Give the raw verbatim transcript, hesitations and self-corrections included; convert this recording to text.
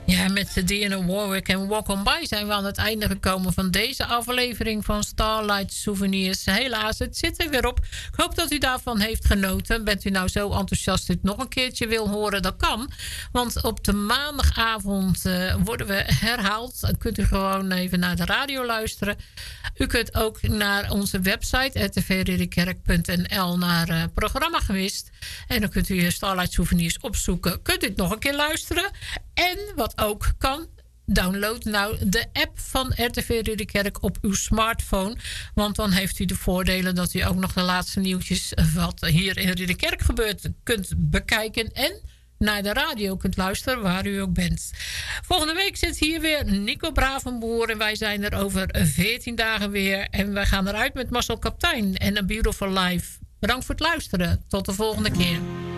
Ja, met Dionne Warwick en Walk On By zijn we aan het einde gekomen van deze aflevering van Starlight Souvenirs. Helaas, het zit er weer op. Ik hoop dat u daarvan heeft genoten. Bent u nou zo enthousiast dat u het nog een keertje wil horen? Dat kan. Want op de maandagavond uh, worden we herhaald. Dan kunt u gewoon even naar de radio luisteren. U kunt ook naar onze website r t v ridderkerk punt n l naar uh, programma gewist. En dan kunt u Starlight Souvenirs opzoeken. Kunt u het nog een keer luisteren? En wat ook kan, download nou de app van R T V Ridderkerk op uw smartphone. Want dan heeft u de voordelen dat u ook nog de laatste nieuwtjes wat hier in Ridderkerk gebeurt kunt bekijken. En naar de radio kunt luisteren waar u ook bent. Volgende week zit hier weer Nico Bravenboer. En wij zijn er over veertien dagen weer. En wij gaan eruit met Marcel Kaptein en A Beautiful Life. Bedankt voor het luisteren. Tot de volgende keer.